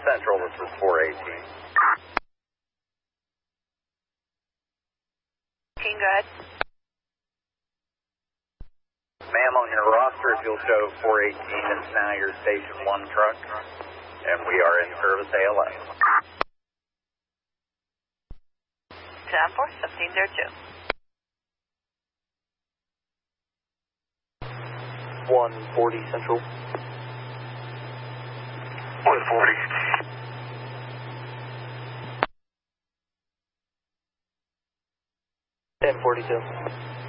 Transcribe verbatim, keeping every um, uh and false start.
Central, this is four eighteen. Go ahead. Ma'am, on your roster, if you'll show four eighteen, it's now your Station one truck, and we are in service A L A. ten four, seventeen zero two. one forty Central. one forty. ten forty-two.